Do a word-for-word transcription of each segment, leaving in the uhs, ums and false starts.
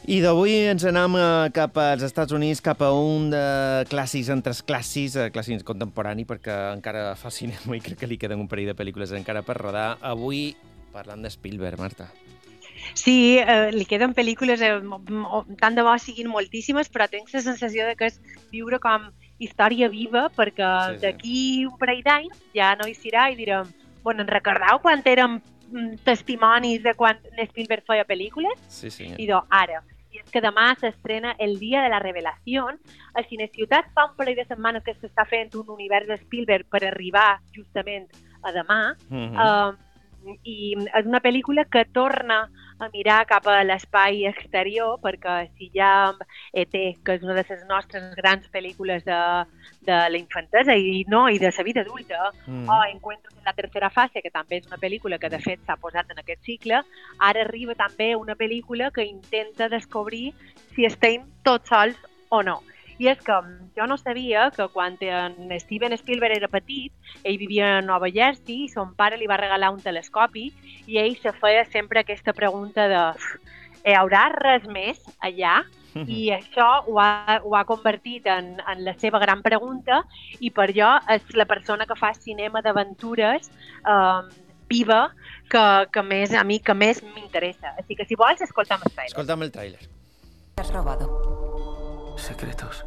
I d'avui ens anem cap als Estats Units, cap a un de clàssics entre clàssics, clàssics contemporani, perquè encara fa cinema i crec que li queden un parell de pel·lícules encara per rodar. Avui parlant de Spielberg, Marta. Sí, eh, li queden pel·lícules, eh, tant de bo siguin moltíssimes, però tinc la sensació de que és viure com història viva, perquè sí, sí. d'aquí un parell d'anys ja no hi serà i direm, bueno, en recordeu quan érem testimonis de quan Spielberg feia pel·lícules? Sí, sí. I doncs, ara. I és que demà s'estrena El dia de la revelació. A Cineciutat fa un parell de setmanes que s'està fent un univers de Spielberg per arribar justament a demà. Mm-hmm. uh, I és una pel·lícula que torna a mirar cap a l'espai exterior, perquè si hi ha E T, que és una de les nostres grans pel·lícules de, de la infantesa i, no, i de la vida adulta, mm. o Encuentros en la tercera fase, que també és una pel·lícula que de fet s'ha posat en aquest cicle, ara arriba també una pel·lícula que intenta descobrir si estem tots sols o no. I és que jo no sabia que quan en Steven Spielberg era petit, ell vivia a Nova Jersey i son pare li va regalar un telescopi i ell se feia sempre aquesta pregunta de hi haurà res més allà? I això ho ha, ho ha convertit en, en la seva gran pregunta i per jo és la persona que fa cinema d'aventures eh, viva que, que més, a mi que més m'interessa. Així que si vols, escolta'm el trailer. Escolta'm el trailer. Has robado. Secretos.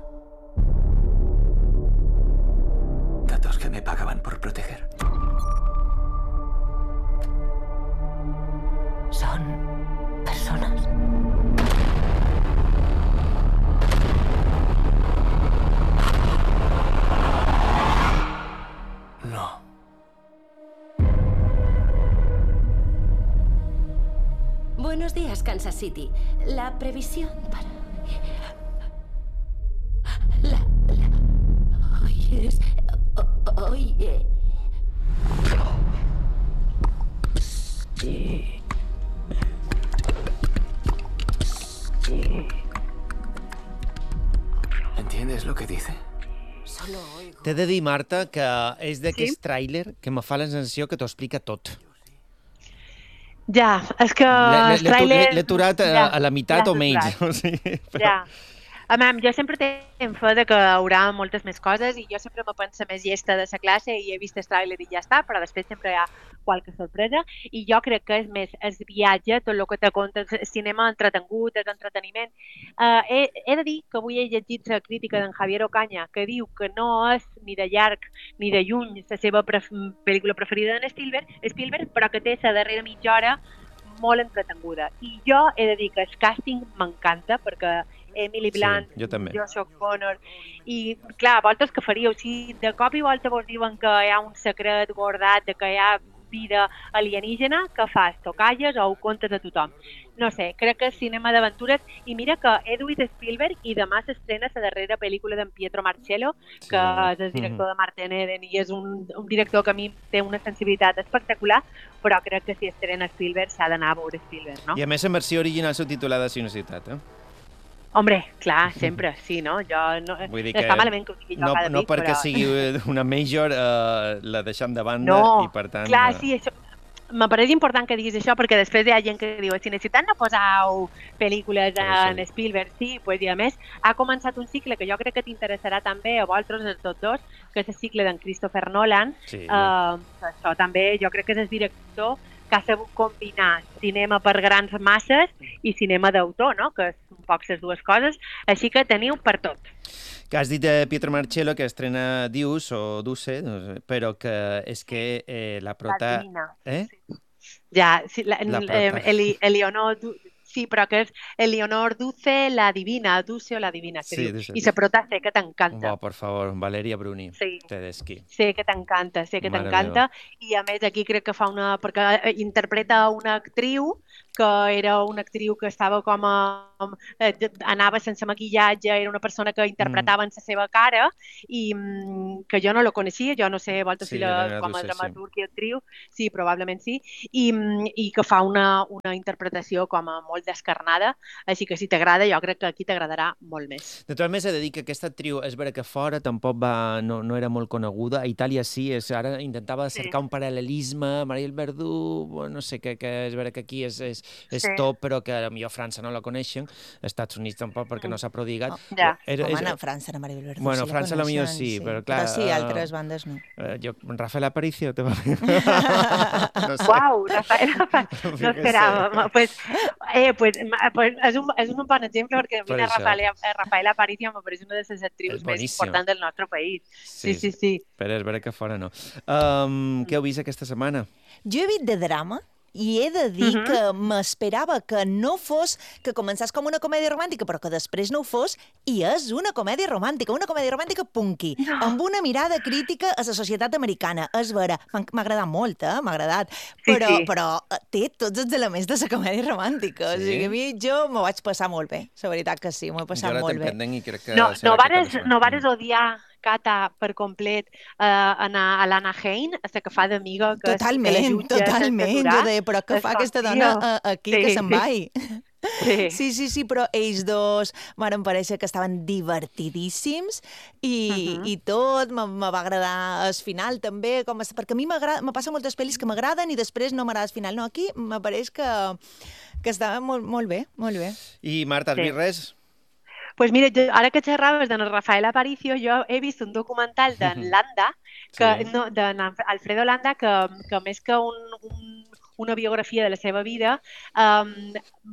Datos que me pagaban por proteger. Son personas. No. Buenos días, Kansas City. La previsión para... La... la... Hoy es... Hoy... Eh... Sí. ¿Entiendes lo que dice? Solo oigo. T'he de dir, Marta, que és d'aquest sí? tràiler que me fa la sensació que t'ho explica tot. Ja, és que el tràiler... L'he aturat a, ja, a la meitat ja o menys. O sigui, però... Ja. A mi, jo sempre tenc fe de que hi haurà moltes més coses i jo sempre me penso més llesta de la classe i he vist el tràiler i ja està, però després sempre hi ha qualque sorpresa i jo crec que és més el viatge, tot el que te conta, el cinema entretengut, el entreteniment. Uh, he, he de dir que avui he llegit la crítica d'en Javier Ocaña que diu que no és ni de llarg ni de lluny la seva pref pel·lícula preferida d'en Spielberg, Spielberg, però que té la darrera mitja hora molt entretenguda. I jo he de dir que el càsting m'encanta perquè Emily Blunt, sí, Josh O'Connor, i clar, a voltes que faríeu, si de cop i volta vos diuen que hi ha un secret guardat, de que hi ha vida alienígena, què fas? T'ho calles o ho contes a tothom? No sé, crec que és cinema d'aventures i mira que Edwin Spielberg i demà s'estrena la darrera pel·lícula d'en Pietro Marcello, que sí. és el director de Martin Eden i és un, un director que a mi té una sensibilitat espectacular, però crec que si estrena Spielberg s'ha d'anar a veure Spielberg, no? I a més en versió original subtitulada a Cineciutat, eh? Hombre, clar, sempre, sí, no? Jo no, Vull dir no que està malament que ho digui jo no, cada no dic, perquè però... sigui una major eh, la deixem de banda no, i per tant... clar, sí, això... Me pareix important que diguis això perquè després hi ha gent que diu si necessitat no posau pel·lícules en Spielberg, sí, pues, i a més ha començat un cicle que jo crec que t'interessarà també a vosaltres, els tots dos, que és el cicle d'en Christopher Nolan. Sí. Uh, això també jo crec que és el director que ha sabut combinar cinema per grans masses i cinema d'autor, no? Que és un poc les dues coses, així que teniu per tot. Que has dit de Pietro Marcello que estrena Dius o Duce, no sé, però que és que eh, la prota... La divina. Eh? Sí. Ja, sí, la, la eh, Eli, Eleonor... Sí, però que és Eleonor Duce, la divina, Duce o la divina, sí, diu. I la prota sé que t'encanta. Oh, por favor, Valeria Bruni, sí. Tedeschi. Sé que t'encanta, sé que t'encanta. I a més aquí crec que fa una... perquè interpreta una actriu que era una actriu que estava com a... Eh, anava sense maquillatge, era una persona que interpretava mm. en la seva cara i mm, que jo no la coneixia, jo no sé volta sí, si la, com a dramaturg sí. i actriu, sí, probablement sí, i, i que fa una, una interpretació com a molt descarnada, així que si t'agrada jo crec que aquí t'agradarà molt més. De totes maneres he de dir que aquesta actriu és vera que fora tampoc va, no, no era molt coneguda, a Itàlia sí, és, ara intentava cercar sí. un paral·lelisme, Mariel Verdú, no sé, que, que és vera que aquí és és, és Sí. top, però que potser a França no la coneixen, als Estats Units tampoc perquè no s'ha prodigat. Oh, ja. Era, Home, és, a França, la Maribel Verdú, Bueno, sí França la potser coneixen, sí, però clar... Però sí, eh, altres bandes no. eh, jo, Rafael Aparicio, te va bé? No sé. Uau, Rafael, Jo no què esperava. sé. Pues, eh, pues, ma- pues és, un, és un bon exemple perquè a mi Per la això. Rafael, eh, Rafael Aparicio me pareix una de les actrius És més boníssima. importants del nostre país. Sí, sí, sí. Però és vera que fora no. Um, què heu vist aquesta setmana? Jo he vist de drama i he de dir Mhm. que m'esperava que no fos, que començés com una comèdia romàntica, però que després no ho fos, i és una comèdia romàntica, una comèdia romàntica punky, amb una mirada crítica a la societat americana. És vera, m'ha m'ha agradat molt, eh? M'ha agradat, Sí, però, sí. però té tots els elements de la comèdia romàntica. Sí? O sigui, a mi jo m'ho vaig passar molt bé, la veritat que sí, m'ho he Jo passat ara molt tenc bé. pendent i crec que No, serà no aquest cap de vares, setmana. no vares odiar, Cata, per complet, eh, anar a l'Anna Hein, a la que fa d'amiga, que, és- que la Totalment, jutja sense totalment. aturar. Jo deia, però què És fa com, aquesta tio. dona a- aquí, Sí, que se'n sí. vai? Sí. Sí, sí, sí, però ells dos m'han parèixer que estaven divertidíssims i, Mhm. i tot, me, me va agradar el final també, com es, perquè a mi m'agrada- me passa moltes pel·lis que m'agraden i després no m'agrada el final. No, aquí m'apareix que, que estava molt, molt bé, molt bé. I Marta, has Sí. vist res? Pues mira, jo, ara que xerraves de Rafael Aparicio, jo he vist un documental d'en Landa, que, Sí. no, d'en Alfredo Landa, que, que més que un, un, una biografia de la seva vida, um,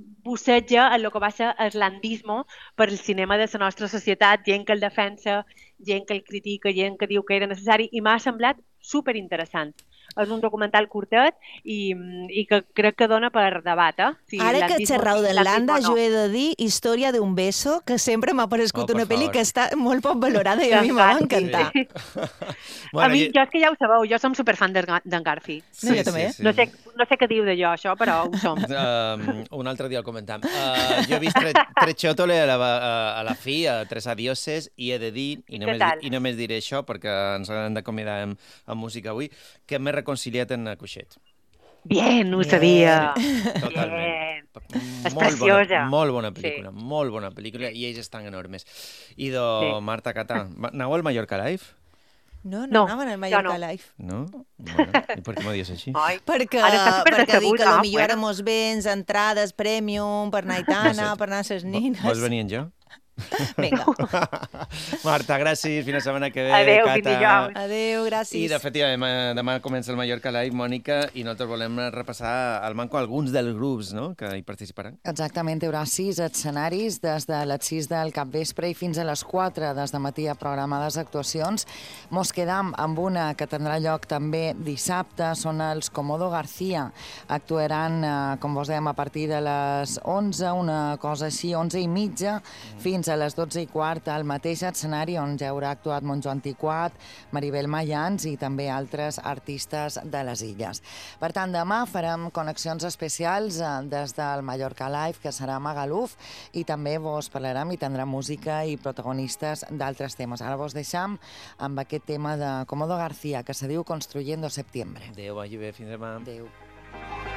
busseja en el que va ser el landisme per el cinema de la nostra societat, gent que el defensa, gent que el critica, gent que diu que era necessari, i m'ha semblat superinteressant. És un documental curtet i, i que crec que dona per debat, eh? Si Ara que landisme xerrau sí, de landisme Landa, no. jo he de dir Història d'un beso, que sempre m'ha parescut Oh, per una pel·li favor. que està molt poc valorada i a mi me va Garfi. encantar. Sí. Bueno, a mi, aquí- jo és que ja ho sabeu, jo som superfan d'en Ga- d'en Garfi. No, jo també. No sé, no sé què diu de jo, això, però ho som. Um, un altre dia el comentam. Uh, jo he vist tre Trecciotole a la, a, a la fi, a Tres Adioses, i he de dir, i I només, què tal? i només diré això, perquè ens hem d'acomiadar amb, amb música avui, que m'he reconciliat en Cuixet. Bien, ho Bien. sabia. Totalment. És Molt preciosa. bona, molt bona Sí. pel·lícula, molt bona pel·lícula, i ells estan enormes. I do, Sí. Marta Catà, aneu al Mallorca Live? No, no, No, anaven al jo Mallorca no. Live. No? Bueno, i per què m'ho dius així? Ai, Perquè, ara està perquè dic superdecebut, que ah, potser ara bueno. mos vens entrades premium per anar a Aitana, per anar a ses nines. Vols venir amb jo? Vinga. Marta, gràcies. Fins la setmana que ve. Adéu, Cata. fins dijous. Adéu, gràcies. I, de fet, demà, demà comença el Mallorca Live, Mònica, i nosaltres volem repassar al manco alguns dels grups, no?, que hi participaran. Exactament, hi haurà sis escenaris des de les sis del capvespre i fins a les quatre des de matí a programades actuacions. Mos quedam amb una que tindrà lloc també dissabte, són els Comodo García. Actuaran, eh, com vos dèiem, a partir de les onze, una cosa així, onze i mitja, fins a les dotze i quart al mateix escenari on ja haurà actuat Montjo Antiquat, Maribel Mayans i també altres artistes de les illes. Per tant, demà farem connexions especials eh, des del Mallorca Live, que serà a Magaluf, i també vos parlarem i tindrà música i protagonistes d'altres temes. Ara vos deixam amb aquest tema de Comodo García, que se diu Construyendo Septiembre. Adéu, vagi bé, fins demà. Adéu.